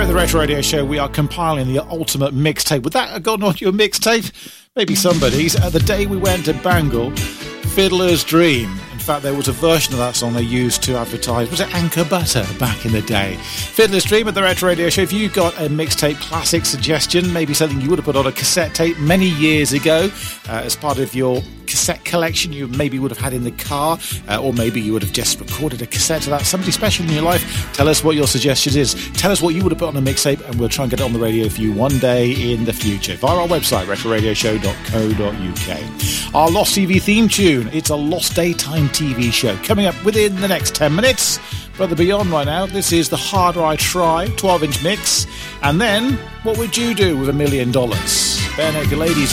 the Retro Radio Show, we are compiling the ultimate mixtape. Would that have gone on your mixtape? Maybe somebody's. The day we went to Bangor, Fiddler's Dream. In fact, there was a version of that song they used to advertise. Was it Anchor Butter back in the day? Fiddler's Dream at the Retro Radio Show. If you've got a mixtape classic suggestion, maybe something you would have put on a cassette tape many years ago as part of your cassette collection you maybe would have had in the car, or maybe you would have just recorded a cassette to that, somebody special in your life, tell us what your suggestion is. Tell us what you would have put on a mixtape, and we'll try and get it on the radio for you one day in the future via our website, retroradioshow.co.uk. Our Lost TV theme tune, it's a Lost Daytime TV show, coming up within the next 10 minutes. Brother Beyond right now, this is The Harder I Try 12-inch mix. And then, what would you do with $1 million? Bare Naked Ladies.